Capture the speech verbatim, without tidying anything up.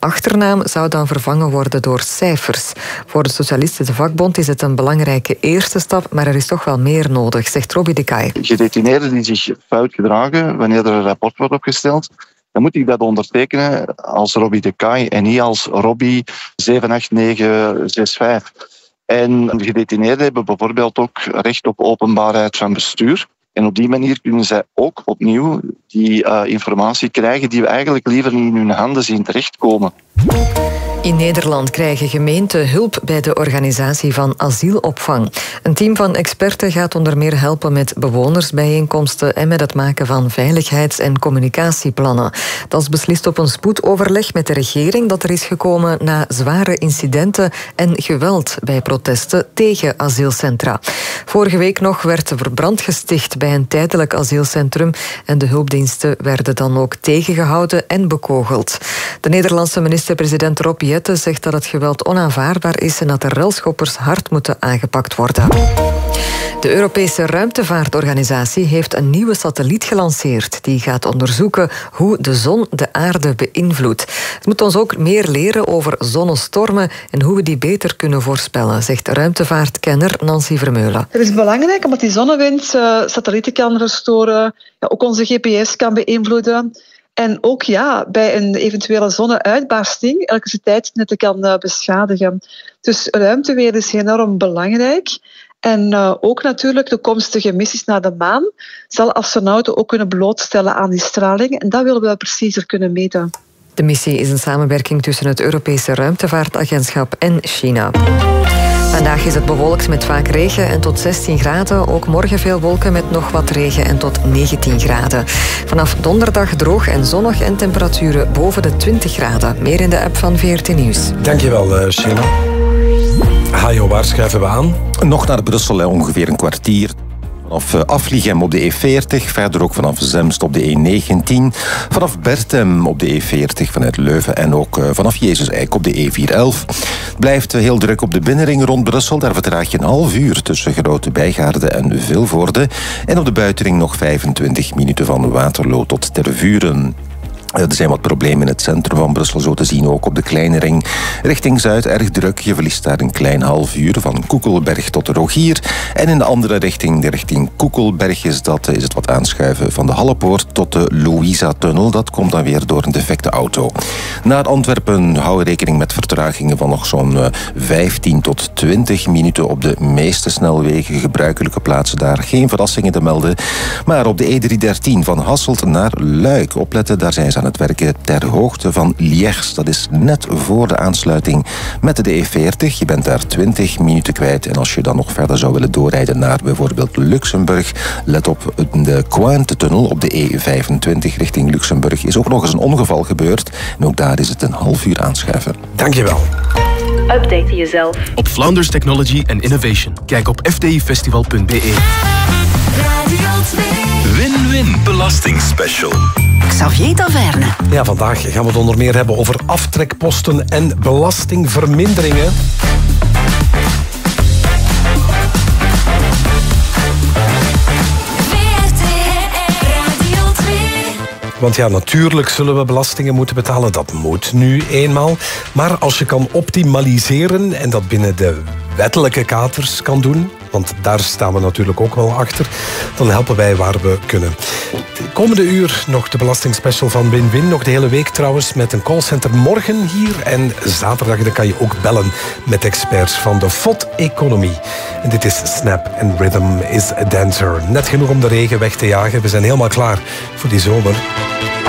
achternaam zou dan vervangen worden door cijfers. Voor de Socialistische Vakbond is het een belangrijke eerste stap, maar er is toch wel meer nodig, zegt Robbie de Cay. Gedetineerden die zich fout gedragen wanneer er een rapport wordt opgesteld, dan moet ik dat ondertekenen als Robbie de Cay en niet als Robbie zeven acht negen zes vijf. En gedetineerden hebben bijvoorbeeld ook recht op openbaarheid van bestuur. En op die manier kunnen zij ook opnieuw die uh, informatie krijgen die we eigenlijk liever niet in hun handen zien terechtkomen. In Nederland krijgen gemeenten hulp bij de organisatie van asielopvang. Een team van experten gaat onder meer helpen met bewonersbijeenkomsten en met het maken van veiligheids- en communicatieplannen. Dat is beslist op een spoedoverleg met de regering dat er is gekomen na zware incidenten en geweld bij protesten tegen asielcentra. Vorige week nog werd er brand gesticht bij een tijdelijk asielcentrum en de hulpdiensten werden dan ook tegengehouden en bekogeld. De Nederlandse minister-president Rob Jetten zegt dat het geweld onaanvaardbaar is en dat de relschoppers hard moeten aangepakt worden. De Europese Ruimtevaartorganisatie heeft een nieuwe satelliet gelanceerd. Die gaat onderzoeken hoe de zon de aarde beïnvloedt. Het moet ons ook meer leren over zonnestormen en hoe we die beter kunnen voorspellen, zegt ruimtevaartkenner Nancy Vermeulen. Het is belangrijk omdat die zonnewind uh, satellieten kan verstoren, ja, ook onze G P S kan beïnvloeden. En ook ja, bij een eventuele zonneuitbarsting elektriciteitsnetten kan uh, beschadigen. Dus ruimteweer is enorm belangrijk. En uh, ook natuurlijk toekomstige missies naar de maan zal astronauten ook kunnen blootstellen aan die straling. En dat willen we preciezer kunnen meten. De missie is een samenwerking tussen het Europese Ruimtevaartagentschap en China. Vandaag is het bewolkt met vaak regen en tot zestien graden. Ook morgen veel wolken met nog wat regen en tot negentien graden. Vanaf donderdag droog en zonnig en temperaturen boven de twintig graden. Meer in de app van V R T Nieuws. Dankjewel, uh, Sheila. Hajo, waar schuiven we aan? Nog naar Brussel, hè, ongeveer een kwartier. Vanaf Afligem op de E veertig, verder ook vanaf Zemst op de E negentien. Vanaf Bertem op de E veertig vanuit Leuven en ook vanaf Jezus-Eik op de E vierhonderdelf. Het blijft heel druk op de binnenring rond Brussel. Daar vertraag je een half uur tussen Grote Bijgaarde en Vilvoorde. En op de buitenring nog vijfentwintig minuten van Waterloo tot Tervuren. Er zijn wat problemen in het centrum van Brussel, zo te zien ook op de kleine ring. Richting Zuid erg druk, je verliest daar een klein half uur van Koekelberg tot de Rogier. En in de andere richting, de richting Koekelberg, is, dat, is het wat aanschuiven van de Hallepoort tot de Louisa-tunnel. Dat komt dan weer door een defecte auto. Naar Antwerpen hou rekening met vertragingen van nog zo'n vijftien tot twintig minuten op de meeste snelwegen. Gebruikelijke plaatsen daar, geen verrassingen te melden. Maar op de E driehonderddertien van Hasselt naar Luik, opletten, daar zijn ze aan het werken ter hoogte van Liège. Dat is net voor de aansluiting met de E veertig. Je bent daar twintig minuten kwijt. En als je dan nog verder zou willen doorrijden naar bijvoorbeeld Luxemburg, let op, de Cointe-tunnel op de E vijfentwintig richting Luxemburg is ook nog eens een ongeval gebeurd. En ook daar is het een half uur aanschuiven. Dankjewel. Update jezelf op Flanders Technology and Innovation. Kijk op f t i festival punt b e. Win-win belastingspecial. Xavier Taverne. Ja, vandaag gaan we het onder meer hebben over aftrekposten en belastingverminderingen. Want ja, natuurlijk zullen we belastingen moeten betalen. Dat moet nu eenmaal. Maar als je kan optimaliseren en dat binnen de wettelijke kaders kan doen, want daar staan we natuurlijk ook wel achter, dan helpen wij waar we kunnen. De komende uur nog de belastingspecial van Win-Win. Nog de hele week trouwens met een callcenter morgen hier. En zaterdag dan kan je ook bellen met experts van de F O T-economie. En dit is Snap and Rhythm is a Dancer. Net genoeg om de regen weg te jagen. We zijn helemaal klaar voor die zomer.